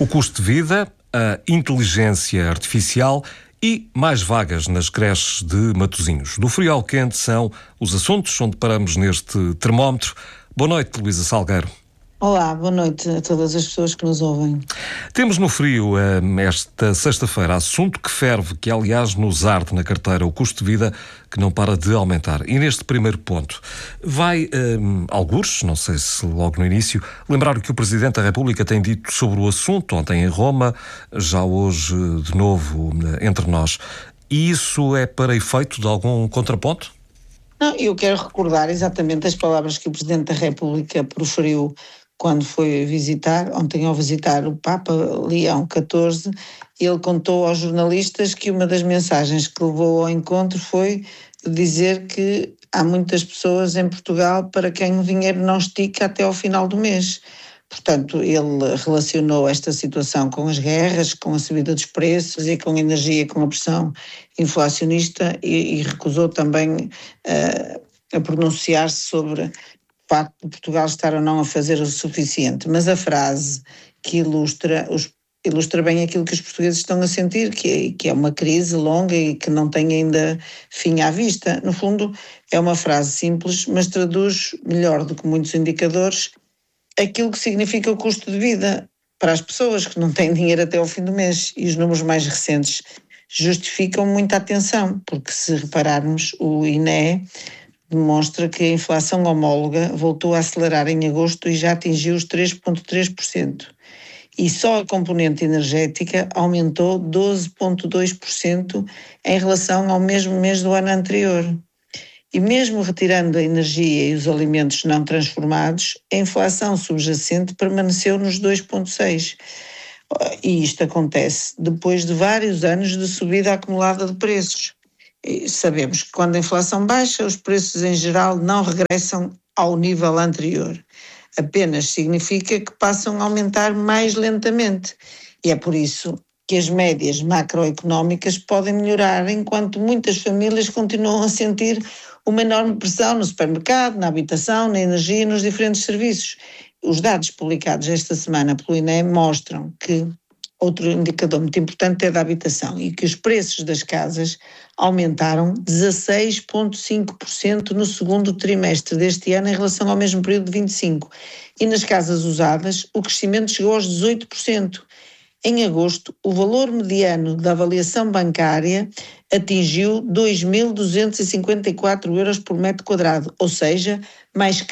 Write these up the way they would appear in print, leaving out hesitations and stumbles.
O custo de vida, a inteligência artificial e mais vagas nas creches de Matosinhos. Do frio ao quente são os assuntos onde paramos neste termómetro. Boa noite, Luísa Salgueiro. Olá, boa noite a todas as pessoas que nos ouvem. Temos no frio, esta sexta-feira, assunto que ferve, que aliás nos arde na carteira, o custo de vida que não para de aumentar. E neste primeiro ponto, vai, algures, não sei se logo no início, lembrar o que o Presidente da República tem dito sobre o assunto, ontem em Roma, já hoje de novo entre nós. E isso é para efeito de algum contraponto? Não, eu quero recordar exatamente as palavras que o Presidente da República proferiu quando foi ontem ao visitar o Papa Leão XIV. Ele contou aos jornalistas que uma das mensagens que levou ao encontro foi dizer que há muitas pessoas em Portugal para quem o dinheiro não estica até ao final do mês. Portanto, ele relacionou esta situação com as guerras, com a subida dos preços e com a energia, com a pressão inflacionista e recusou também a pronunciar-se sobre o facto de Portugal estar ou não a fazer o suficiente. Mas a frase que ilustra bem aquilo que os portugueses estão a sentir, que é uma crise longa e que não tem ainda fim à vista. No fundo, é uma frase simples, mas traduz melhor do que muitos indicadores aquilo que significa o custo de vida para as pessoas que não têm dinheiro até ao fim do mês. E os números mais recentes justificam muita atenção, porque se repararmos, o INE demonstra que a inflação homóloga voltou a acelerar em agosto e já atingiu os 3,3%. E só a componente energética aumentou 12,2% em relação ao mesmo mês do ano anterior. E mesmo retirando a energia e os alimentos não transformados, a inflação subjacente permaneceu nos 2,6%. E isto acontece depois de vários anos de subida acumulada de preços. E sabemos que quando a inflação baixa, os preços em geral não regressam ao nível anterior. Apenas significa que passam a aumentar mais lentamente. E é por isso que as médias macroeconómicas podem melhorar, enquanto muitas famílias continuam a sentir uma enorme pressão no supermercado, na habitação, na energia e nos diferentes serviços. Os dados publicados esta semana pelo INE mostram que outro indicador muito importante é da habitação e que os preços das casas aumentaram 16,5% no segundo trimestre deste ano em relação ao mesmo período de 25%. E nas casas usadas o crescimento chegou aos 18%. Em agosto, o valor mediano da avaliação bancária atingiu 2.254 euros por metro quadrado, ou seja, mais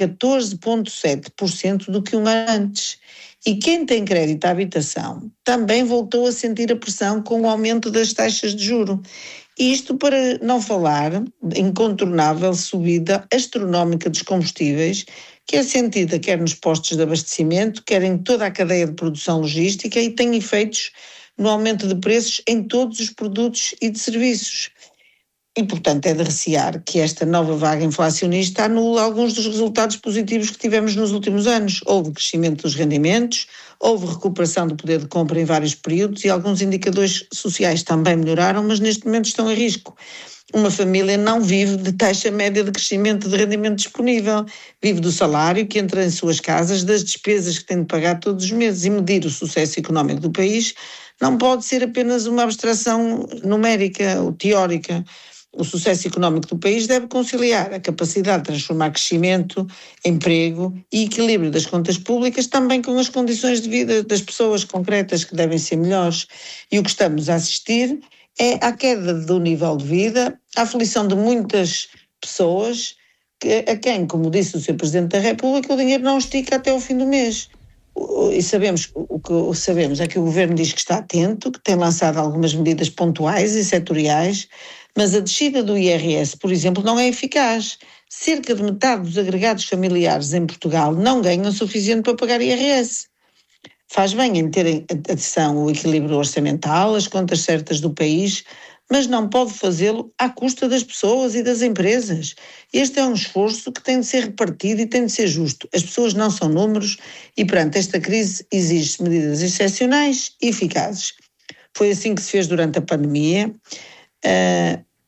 14,7% do que um ano antes. E quem tem crédito à habitação também voltou a sentir a pressão com o aumento das taxas de juro. Isto para não falar da incontornável subida astronómica dos combustíveis, que é sentida quer nos postos de abastecimento, quer em toda a cadeia de produção logística e tem efeitos no aumento de preços em todos os produtos e de serviços. E, portanto, é de recear que esta nova vaga inflacionista anula alguns dos resultados positivos que tivemos nos últimos anos. Houve crescimento dos rendimentos, houve recuperação do poder de compra em vários períodos e alguns indicadores sociais também melhoraram, mas neste momento estão em risco. Uma família não vive de taxa média de crescimento de rendimento disponível, vive do salário que entra em suas casas, das despesas que tem de pagar todos os meses, e medir o sucesso económico do país não pode ser apenas uma abstração numérica ou teórica. O sucesso económico do país deve conciliar a capacidade de transformar crescimento, emprego e equilíbrio das contas públicas também com as condições de vida das pessoas concretas que devem ser melhores. E o que estamos a assistir é à queda do nível de vida, à aflição de muitas pessoas a quem, como disse o Sr. Presidente da República, o dinheiro não estica até ao fim do mês. E o que sabemos é que o Governo diz que está atento, que tem lançado algumas medidas pontuais e setoriais, mas a descida do IRS, por exemplo, não é eficaz. Cerca de metade dos agregados familiares em Portugal não ganham o suficiente para pagar IRS. Faz bem em ter em atenção o equilíbrio orçamental, as contas certas do país, mas não pode fazê-lo à custa das pessoas e das empresas. Este é um esforço que tem de ser repartido e tem de ser justo. As pessoas não são números e, perante esta crise, exigem-se medidas excepcionais e eficazes. Foi assim que se fez durante a pandemia.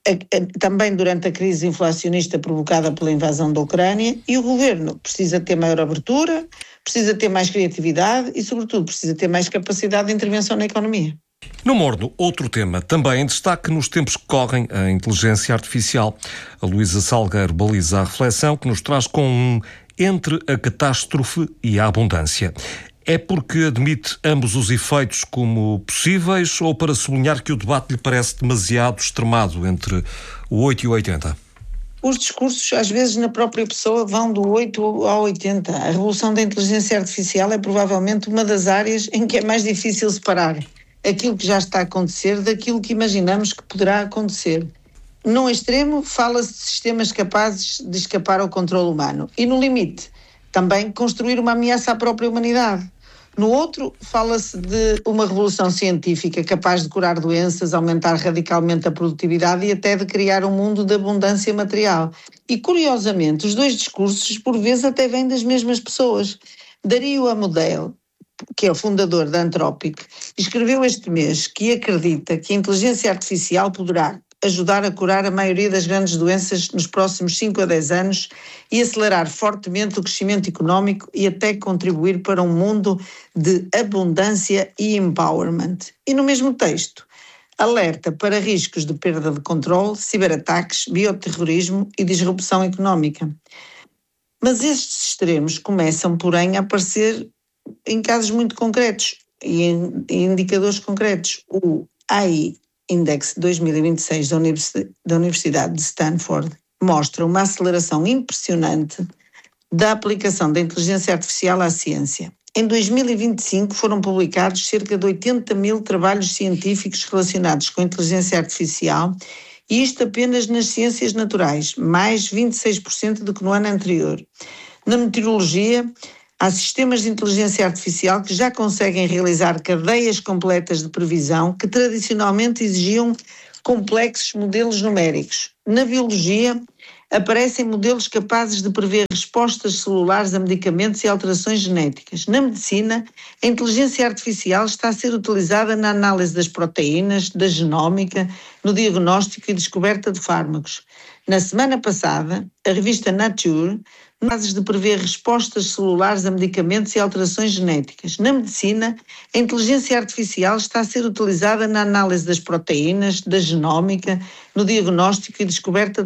também durante a crise inflacionista provocada pela invasão da Ucrânia, e o governo precisa ter maior abertura, precisa ter mais criatividade e, sobretudo, precisa ter mais capacidade de intervenção na economia. No Morno, outro tema, também em destaque nos tempos que correm, a inteligência artificial. A Luísa Salgueiro baliza a reflexão que nos traz com um entre a catástrofe e a abundância. É porque admite ambos os efeitos como possíveis ou para sublinhar que o debate lhe parece demasiado extremado entre o 8 e o 80? Os discursos, às vezes, na própria pessoa vão do 8 ao 80. A revolução da inteligência artificial é provavelmente uma das áreas em que é mais difícil separar aquilo que já está a acontecer daquilo que imaginamos que poderá acontecer. No extremo, fala-se de sistemas capazes de escapar ao controle humano. E no limite, também construir uma ameaça à própria humanidade. No outro, fala-se de uma revolução científica capaz de curar doenças, aumentar radicalmente a produtividade e até de criar um mundo de abundância material. E, curiosamente, os dois discursos, por vezes, até vêm das mesmas pessoas. Dario Amodeo, que é o fundador da Anthropic, escreveu este mês que acredita que a inteligência artificial poderá ajudar a curar a maioria das grandes doenças nos próximos 5 a 10 anos e acelerar fortemente o crescimento económico e até contribuir para um mundo de abundância e empowerment. E no mesmo texto, alerta para riscos de perda de controle, ciberataques, bioterrorismo e disrupção económica. Mas estes extremos começam, porém, a aparecer em casos muito concretos e em indicadores concretos. O AI Index 2026 da Universidade de Stanford mostra uma aceleração impressionante da aplicação da inteligência artificial à ciência. Em 2025 foram publicados cerca de 80 mil trabalhos científicos relacionados com a inteligência artificial, e isto apenas nas ciências naturais, mais 26% do que no ano anterior. Na meteorologia, há sistemas de inteligência artificial que já conseguem realizar cadeias completas de previsão que tradicionalmente exigiam complexos modelos numéricos. Na biologia, aparecem modelos capazes de prever respostas celulares a medicamentos e alterações genéticas. Na medicina, a inteligência artificial está a ser utilizada na análise das proteínas, da genómica, no diagnóstico e descoberta de fármacos. Na semana passada, a revista Nature capazes de prever respostas celulares a medicamentos e alterações genéticas. Na medicina, a inteligência artificial está a ser utilizada na análise das proteínas, da genómica, no diagnóstico e descoberta